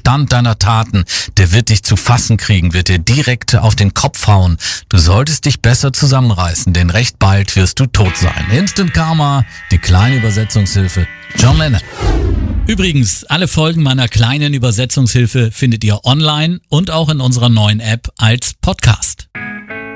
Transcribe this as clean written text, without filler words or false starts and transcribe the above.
Stand deiner Taten, der wird dich zu fassen kriegen, wird dir direkt auf den Kopf hauen. Du solltest dich besser zusammenreißen, denn recht bald wirst du tot sein. Instant Karma, die kleine Übersetzungshilfe, John Lennon. Übrigens, alle Folgen meiner kleinen Übersetzungshilfe findet ihr online und auch in unserer neuen App als Podcast.